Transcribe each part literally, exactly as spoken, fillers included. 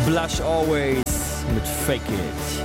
Blush Always mit Fake It.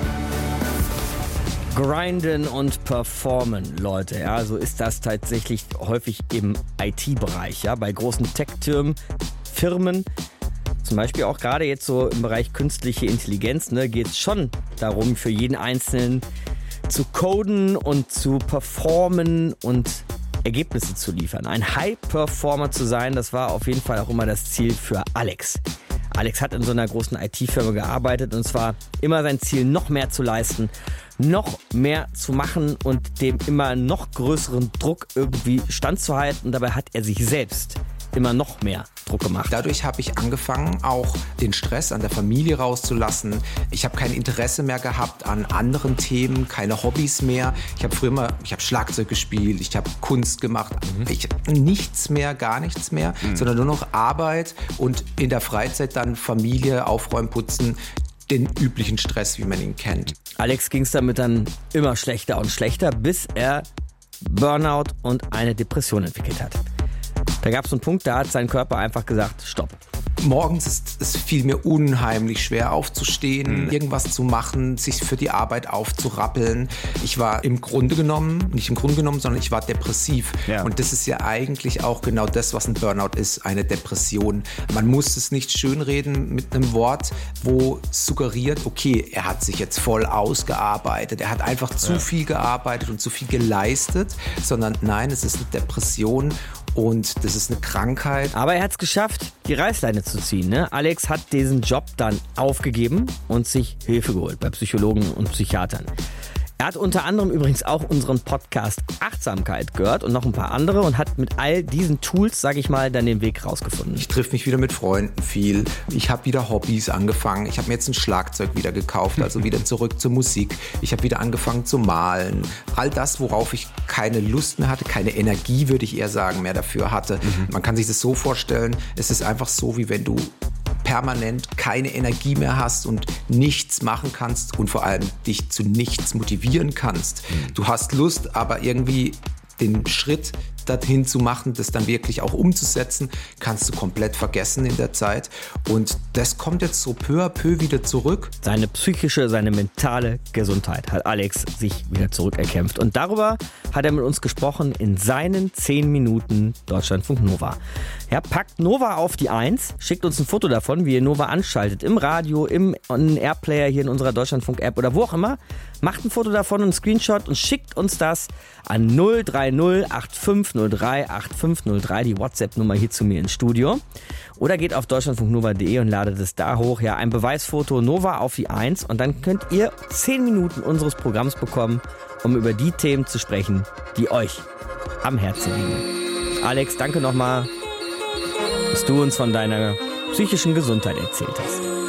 Grinden und performen, Leute. Ja, so ist das tatsächlich häufig im I T-Bereich. Ja, bei großen Tech-Firmen, Firmen, zum Beispiel auch gerade jetzt so im Bereich künstliche Intelligenz, ne, geht es schon darum, für jeden Einzelnen zu coden und zu performen und Ergebnisse zu liefern. Ein High-Performer zu sein, das war auf jeden Fall auch immer das Ziel für Alex. Alex hat in so einer großen I T-Firma gearbeitet und zwar immer sein Ziel, noch mehr zu leisten, noch mehr zu machen und dem immer noch größeren Druck irgendwie standzuhalten. Und dabei hat er sich selbst immer noch mehr Druck gemacht. Dadurch habe ich angefangen, auch den Stress an der Familie rauszulassen. Ich habe kein Interesse mehr gehabt an anderen Themen, keine Hobbys mehr. Ich habe früher immer, ich habe Schlagzeug gespielt, ich habe Kunst gemacht. Mhm. Ich nichts mehr, gar nichts mehr, mhm. sondern nur noch Arbeit und in der Freizeit dann Familie, Aufräumen, Putzen, den üblichen Stress, wie man ihn kennt. Alex ging es damit dann immer schlechter und schlechter, bis er Burnout und eine Depression entwickelt hat. Da gab es einen Punkt, da hat sein Körper einfach gesagt, stopp. Morgens ist es fiel mir unheimlich schwer aufzustehen, mhm. irgendwas zu machen, sich für die Arbeit aufzurappeln. Ich war im Grunde genommen, nicht im Grunde genommen, sondern ich war depressiv. Ja. Und das ist ja eigentlich auch genau das, was ein Burnout ist, eine Depression. Man muss es nicht schönreden mit einem Wort, wo suggeriert, okay, er hat sich jetzt voll ausgearbeitet, er hat einfach zu ja. viel gearbeitet und zu viel geleistet, sondern nein, es ist eine Depression. Und das ist eine Krankheit. Aber er hat es geschafft, die Reißleine zu ziehen. Ne? Alex hat diesen Job dann aufgegeben und sich Hilfe geholt bei Psychologen und Psychiatern. Er hat unter anderem übrigens auch unseren Podcast Achtsamkeit gehört und noch ein paar andere und hat mit all diesen Tools, sag ich mal, dann den Weg rausgefunden. Ich treffe mich wieder mit Freunden viel. Ich habe wieder Hobbys angefangen. Ich habe mir jetzt ein Schlagzeug wieder gekauft, also wieder zurück zur Musik. Ich habe wieder angefangen zu malen. All das, worauf ich keine Lust mehr hatte, keine Energie, würde ich eher sagen, mehr dafür hatte. Mhm. Man kann sich das so vorstellen, es ist einfach so, wie wenn du permanent keine Energie mehr hast und nichts machen kannst und vor allem dich zu nichts motivieren kannst. Du hast Lust, aber irgendwie den Schritt dorthin zu machen, das dann wirklich auch umzusetzen, kannst du komplett vergessen in der Zeit. Und das kommt jetzt so peu à peu wieder zurück. Seine psychische, seine mentale Gesundheit hat Alex sich wieder zurückerkämpft. Und darüber hat er mit uns gesprochen in seinen zehn Minuten Deutschlandfunk Nova. Ja, packt Nova auf die Eins, schickt uns ein Foto davon, wie ihr Nova anschaltet, im Radio, im Airplayer hier in unserer Deutschlandfunk-App oder wo auch immer. Macht ein Foto davon, einen Screenshot und schickt uns das an null drei null acht fünf null drei acht fünf null drei, die WhatsApp-Nummer hier zu mir ins Studio. Oder geht auf deutschlandfunknova punkt de und ladet es da hoch. Ja, ein Beweisfoto Nova auf die Eins und dann könnt ihr zehn Minuten unseres Programms bekommen, um über die Themen zu sprechen, die euch am Herzen liegen. Alex, danke nochmal, dass du uns von deiner psychischen Gesundheit erzählt hast.